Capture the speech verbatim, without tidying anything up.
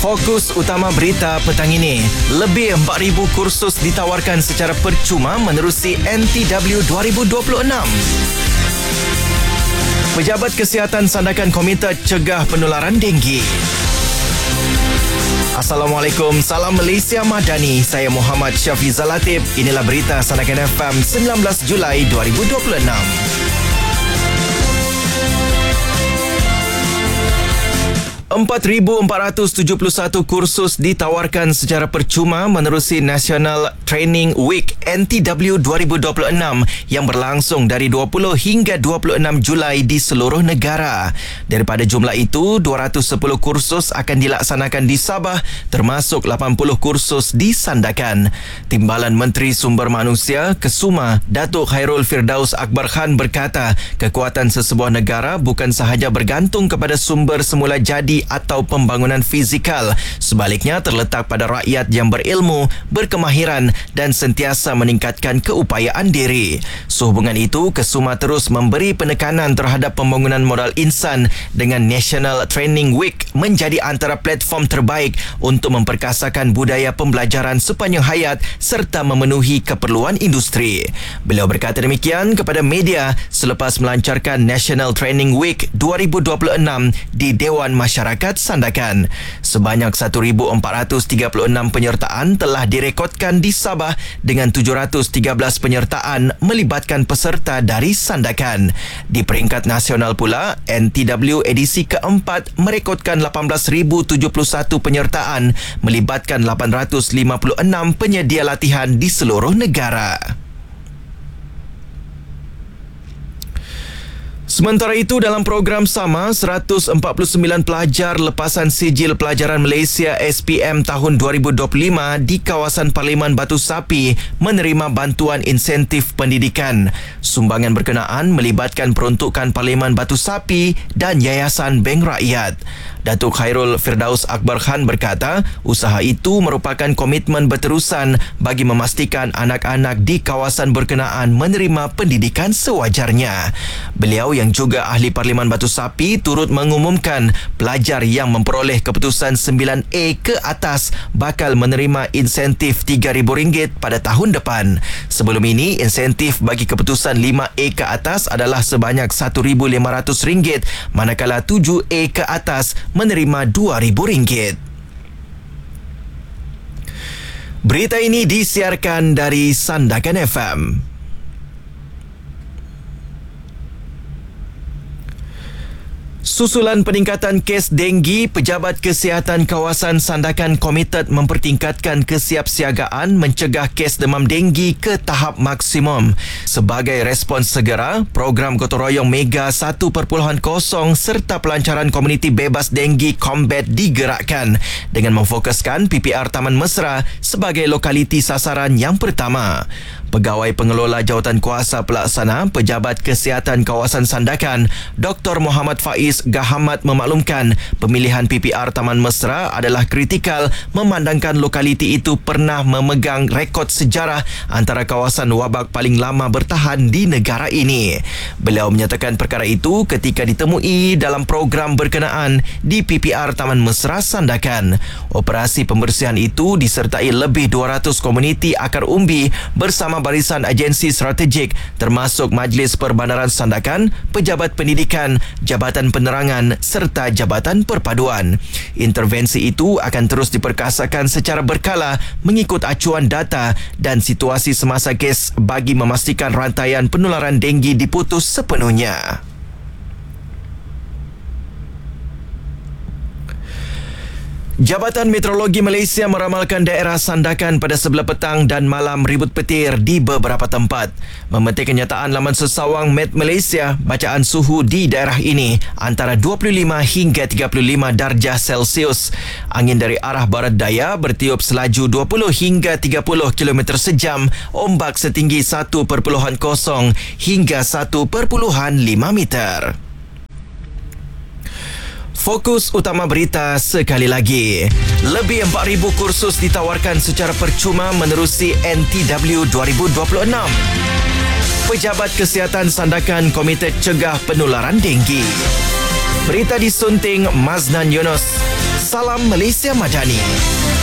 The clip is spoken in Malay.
Fokus utama berita petang ini. Lebih empat ribu kursus ditawarkan secara percuma menerusi N T W dua ribu dua puluh enam. Pejabat Kesihatan sandakan Komite Cegah Penularan Denggi. Assalamualaikum, salam Malaysia Madani. Saya Muhammad Syafizal Latif. Inilah berita Sandakan F M sembilan belas Julai dua ribu dua puluh enam. empat ribu empat ratus tujuh puluh satu kursus ditawarkan secara percuma menerusi National Training Week N T W dua ribu dua puluh enam yang berlangsung dari dua puluh hingga dua puluh enam Julai di seluruh negara. Daripada jumlah itu, dua ratus sepuluh kursus akan dilaksanakan di Sabah, termasuk lapan puluh kursus di Sandakan. Timbalan Menteri Sumber Manusia Kesuma, Datuk Khairul Firdaus Akbar Khan berkata, kekuatan sesebuah negara bukan sahaja bergantung kepada sumber semula jadi atau pembangunan fizikal. Sebaliknya terletak pada rakyat yang berilmu, berkemahiran dan sentiasa meningkatkan keupayaan diri. Sehubungan itu, Kesuma terus memberi penekanan terhadap pembangunan modal insan dengan National Training Week menjadi antara platform terbaik untuk memperkasakan budaya pembelajaran sepanjang hayat serta memenuhi keperluan industri. Beliau berkata demikian kepada media selepas melancarkan National Training Week dua ribu dua puluh enam di Dewan Masyarakat Sandakan. Sebanyak seribu empat ratus tiga puluh enam penyertaan telah direkodkan di Sabah dengan tujuh ratus tiga belas penyertaan melibatkan peserta dari Sandakan. Di peringkat nasional pula, N T W edisi keempat merekodkan lapan belas ribu tujuh puluh satu penyertaan melibatkan lapan ratus lima puluh enam penyedia latihan di seluruh negara. Sementara itu, dalam program sama, seratus empat puluh sembilan pelajar lepasan sijil pelajaran Malaysia S P M tahun dua ribu dua puluh lima di kawasan Parlimen Batu Sapi menerima bantuan insentif pendidikan. Sumbangan berkenaan melibatkan peruntukan Parlimen Batu Sapi dan Yayasan Bank Rakyat. Datuk Khairul Firdaus Akbar Khan berkata, usaha itu merupakan komitmen berterusan bagi memastikan anak-anak di kawasan berkenaan menerima pendidikan sewajarnya. Beliau yang juga ahli Parlimen Batu Sapi turut mengumumkan pelajar yang memperoleh keputusan sembilan A ke atas bakal menerima insentif tiga ribu ringgit pada tahun depan. Sebelum ini, insentif bagi keputusan lima A ke atas adalah sebanyak satu ribu lima ratus ringgit, manakala tujuh A ke atas menerima dua ribu ringgit. Berita ini disiarkan dari Sandakan F M. Susulan peningkatan kes denggi, Pejabat Kesihatan Kawasan Sandakan komited mempertingkatkan kesiapsiagaan mencegah kes demam denggi ke tahap maksimum. Sebagai respons segera, program gotong royong Mega satu perpuluhan kosong serta pelancaran komuniti bebas denggi Combat digerakkan dengan memfokuskan P P R Taman Mesra sebagai lokaliti sasaran yang pertama. Pegawai Pengelola Jawatan Kuasa Pelaksana Pejabat Kesihatan Kawasan Sandakan, Doktor Muhammad Faiz Gahamat memaklumkan pemilihan P P R Taman Mesra adalah kritikal memandangkan lokaliti itu pernah memegang rekod sejarah antara kawasan wabak paling lama bertahan di negara ini. Beliau menyatakan perkara itu ketika ditemui dalam program berkenaan di P P R Taman Mesra Sandakan. Operasi pembersihan itu disertai lebih dua ratus komuniti akar umbi bersama barisan agensi strategik termasuk Majlis Perbandaran Sandakan, Pejabat Pendidikan, Jabatan Penerangan serta Jabatan Perpaduan. Intervensi itu akan terus diperkasakan secara berkala mengikut acuan data dan situasi semasa kes bagi memastikan rantaian penularan denggi diputus sepenuhnya. Jabatan Meteorologi Malaysia meramalkan daerah Sandakan pada sebelah petang dan malam ribut petir di beberapa tempat. Memetik kenyataan laman sesawang Met Malaysia, bacaan suhu di daerah ini antara dua puluh lima hingga tiga puluh lima darjah Celsius. Angin dari arah barat daya bertiup selaju dua puluh hingga tiga puluh kilometer sejam, ombak setinggi satu perpuluhan kosong hingga satu perpuluhan lima meter. Fokus utama berita sekali lagi. Lebih empat ribu kursus ditawarkan secara percuma menerusi N T W dua ribu dua puluh enam. Pejabat Kesihatan sandakan Komite Cegah Penularan Denggi. Berita disunting Maznan Yunus. Salam Malaysia Madani.